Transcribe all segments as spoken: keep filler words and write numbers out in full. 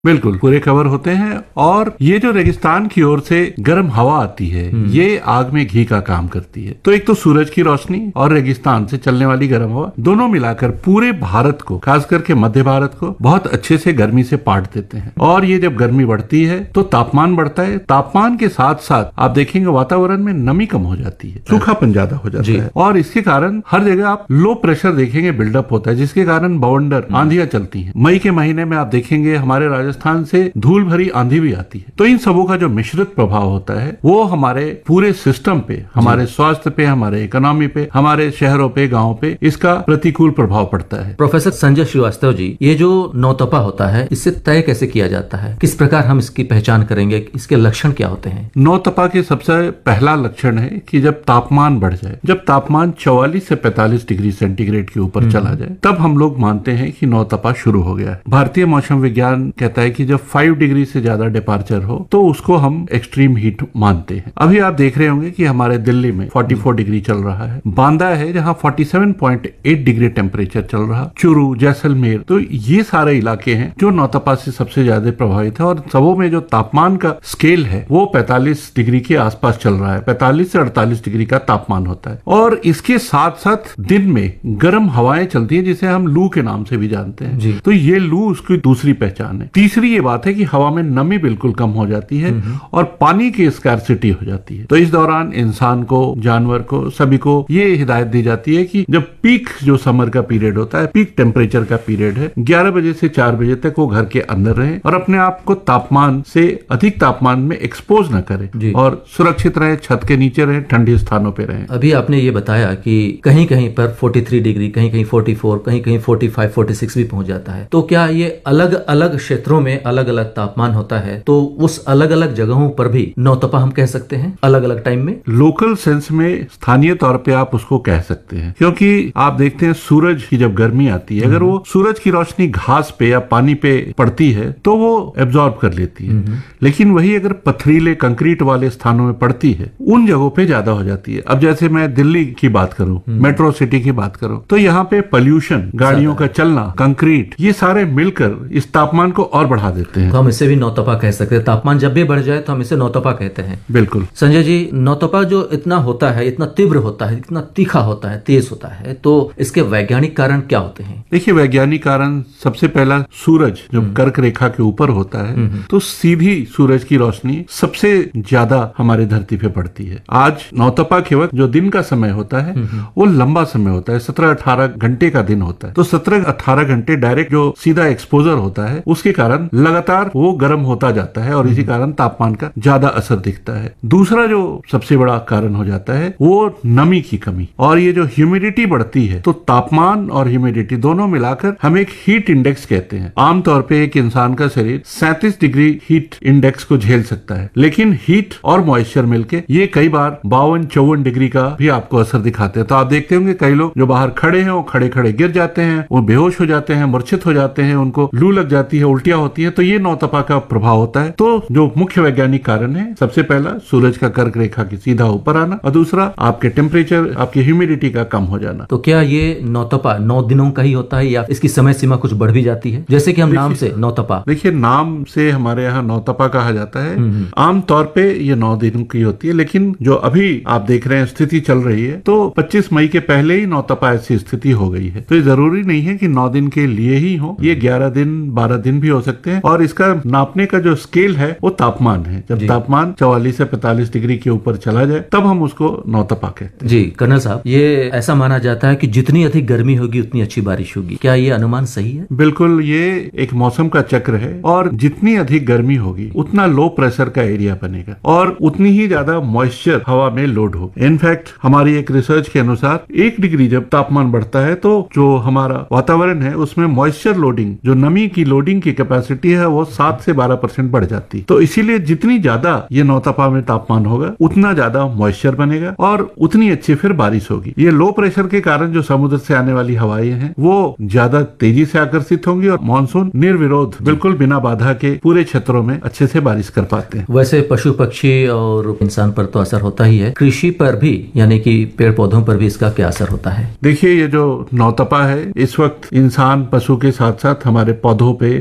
बिल्कुल पूरे कवर होते हैं। और ये जो रेगिस्तान की ओर से गर्म हवा आती है ये आग में घी का काम करती है। तो एक तो सूरज की रोशनी और रेगिस्तान से चलने वाली गर्म हवा दोनों मिलाकर पूरे भारत को, खास करके मध्य भारत को बहुत अच्छे से गर्मी से पाट देते हैं। और ये जब गर्मी बढ़ती है तो तापमान बढ़ता है। तापमान के साथ साथ आप देखेंगे वातावरण में नमी कम हो जाती है, सूखापन ज्यादा हो जाता है और इसके कारण हर जगह आप लो प्रेशर देखेंगे बिल्डअप होता है, जिसके कारण बवंडर आंधियां चलती हैं। मई के महीने में आप देखेंगे हमारे राजस्थान से धूल भरी आंधी भी आती है। तो इन सबों का जो मिश्रित प्रभाव होता है वो हमारे पूरे सिस्टम पे, हमारे स्वास्थ्य पे, हमारे इकोनॉमी पे, हमारे शहरों पे, गाँव पे इसका प्रतिकूल प्रभाव पड़ता है। प्रोफेसर संजय श्रीवास्तव जी, ये जो नौतपा होता है इससे तय कैसे किया जाता है? किस प्रकार हम इसकी पहचान करेंगे? इसके लक्षण क्या होते हैं? नौतपा के सबसे पहला लक्षण है कि जब तापमान बढ़ जाए, जब तापमान चौवालीस से पैंतालीस डिग्री सेंटीग्रेड के ऊपर चला जाए, तब हम लोग मानते हैं कि नौतपा शुरू हो गया है। भारतीय मौसम विज्ञान कहता है कि जब पाँच डिग्री से ज्यादा डिपार्चर हो तो उसको हम एक्सट्रीम हीट मानते हैं। अभी आप देख रहे होंगे कि हमारे दिल्ली में चौवालीस डिग्री चल रहा है, बांदा है जहां सैंतालीस पॉइंट आठ डिग्री टेम्परेचर चल रहा, चूरू, जैसलमेर, तो ये सारे इलाके हैं जो नौतपा से सबसे ज्यादा प्रभावित है। और सबों में जो तापमान का स्केल है वो पैंतालीस डिग्री के आसपास चल रहा है, पैंतालीस से अड़तालीस डिग्री का तापमान होता है। और इसके साथ साथ दिन में गर्म हवाएं चलती है जिसे हम लू के नाम से भी जानते हैं। तो ये लू उसकी दूसरी पहचान है। तीसरी ये बात है कि हवा में नमी बिल्कुल कम हो जाती है और पानी की स्कैर्सिटी हो जाती है। तो इस दौरान इंसान को, जानवर को, सभी को ये हिदायत दी जाती है कि जब पीक जो समर का पीरियड होता है, पीक टेम्परेचर का पीरियड है, ग्यारह बजे से चार बजे तक वो घर के अंदर रहे और अपने आप को तापमान से अधिक तापमान में एक्सपोज न करे और सुरक्षित रहे, छत के नीचे रहे, ठंडे स्थानों पे रहे। अभी आपने ये बताया कि कहीं कहीं पर तैंतालीस डिग्री, कहीं कहीं चौवालीस, कहीं कहीं पैंतालीस, छियालीस भी पहुंच जाता है। तो क्या ये अलग अलग क्षेत्रों में अलग अलग तापमान होता है? तो उस अलग अलग जगहों पर भी नौतपा हम कह सकते हैं अलग अलग टाइम में? लोकल सेंस में, स्थानीय तौर पे आप उसको कह सकते हैं, क्योंकि आप देखते हैं सूरज की जब गर्मी आती है, अगर वो सूरज की रोशनी घास पे या पानी पे पड़ती है तो वो एब्जॉर्ब कर लेती है, लेकिन वही अगर पथरीले कंक्रीट वाले स्थानों में पड़ती है उन जगहों पे ज्यादा हो जाती है। अब जैसे मैं दिल्ली की बात करूं, मेट्रो सिटी की बात करूं, तो यहाँ पे पोल्यूशन, गाड़ियों का चलना, कंक्रीट, ये सारे मिलकर इस तापमान को और बढ़ा देते हैं। तो हम इसे भी नौतपा कह सकते हैं। तापमान जब भी बढ़ जाए तो हम इसे नौतपा कहते हैं। बिल्कुल। संजय जी, नौतपा जो इतना होता है, इतना तीव्र होता है, इतना तीखा होता है, तेज होता है, तो इसके वैज्ञानिक कारण क्या होते हैं? देखिए, वैज्ञानिक कारण सबसे पहला, सूरज जब कर्क रेखा के ऊपर होता है तो सीधी सूरज की रोशनी सबसे ज्यादा हमारे धरती पे पड़ती है। आज नौतपा के वक्त जो दिन का समय होता है वो लंबा समय होता है, सत्रह अठारह घंटे का दिन होता है। तो सत्रह अठारह घंटे डायरेक्ट जो सीधा एक्सपोजर होता है उसके कारण लगातार वो गर्म होता जाता है और इसी कारण तापमान का ज्यादा असर दिखता है। दूसरा जो सबसे बड़ा कारण हो जाता है वो नमी की कमी, और ये जो ह्यूमिडिटी बढ़ती है तो तापमान और ह्यूमिडिटी दोनों मिलाकर हम एक हीट इंडेक्स कहते हैं। आमतौर पे एक इंसान का शरीर सैंतीस डिग्री हीट इंडेक्स को झेल सकता है, लेकिन हीट और मॉइस्चर मिलके ये कई बार बावन चौवन डिग्री का भी आपको असर दिखाते हैं। तो आप देखते होंगे कई लोग जो बाहर खड़े हैं वो खड़े खड़े गिर जाते हैं, वो बेहोश हो जाते हैं, मूर्छित हो जाते हैं, उनको लू लग जाती है, उल्टियां होती है। तो ये नौतपा का प्रभाव होता है। तो जो मुख्य वैज्ञानिक कारण है, सबसे पहला सूरज का कर्क रेखा के सीधा ऊपर आना और दूसरा आपके टेम्परेचर, आपकी ह्यूमिडिटी का कम हो जाना। तो क्या ये नौतपा नौ दिनों का ही होता है या इसकी समय सीमा कुछ बढ़ भी जाती है? जैसे कि हम नाम से नौतपा, देखिए नाम से हमारे यहाँ नौतपा कहा जाता है। आमतौर पे ये नौ दिनों की होती है, लेकिन जो अभी आप देख रहे हैं स्थिति चल रही है तो पच्चीस मई के पहले ही नौतपा ऐसी स्थिति हो गई है। तो ये जरूरी नहीं है कि नौ दिन के लिए ही हो, ये ग्यारह दिन बारह दिन भी हो सकते हैं। और इसका नापने का जो स्केल है वो तापमान है। जब तापमान चौवालीस से पैंतालीस डिग्री के ऊपर चला जाए तब हम उसको नौतपा कहते हैं। जी कर्नल साहब, ये ऐसा माना जाता है कि जितनी अधिक गर्मी होगी उतनी अच्छी बारिश होगी, क्या ये अनुमान सही है? बिल्कुल, ये एक मौसम का चक्र है और जितनी अधिक गर्मी होगी उतना लो प्रेशर का एरिया बनेगा और उतनी ही ज्यादा मॉइस्चर हवा में लोड होगा। इनफैक्ट हमारी एक रिसर्च के अनुसार एक डिग्री जब तापमान बढ़ता है तो जो हमारा वातावरण है उसमें मॉइस्चर लोडिंग, जो नमी की लोडिंग की कैपेसिटी है, वो सात से बारह परसेंट बढ़ जाती है। तो इसीलिए जितनी ज्यादा ये नौतपा में तापमान होगा उतना ज्यादा मॉइस्चर बनेगा और उतनी अच्छी फिर बारिश होगी। ये लो प्रेशर के कारण जो समुद्र से आने वाली हवाएं हैं वो ज्यादा तेजी से आकर्षित होंगी और मानसून निर्विरोध बिल्कुल बिना बाधा के पूरे क्षेत्रों में अच्छे से बारिश कर पाते हैं। वैसे पशु पक्षी और इंसान पर तो असर होता ही है, कृषि पर भी, यानी कि पेड़ पौधों पर भी इसका क्या असर होता है? देखिए, ये जो नौतपा है इस वक्त इंसान, पशु के साथ साथ हमारे पौधों पे, हमारे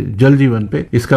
जल जीवन पे इसका